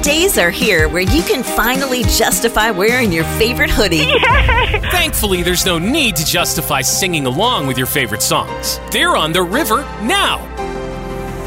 days are here where you can finally justify wearing your favorite hoodie. Thankfully, there's no need to justify singing along with your favorite songs. They're on the river now.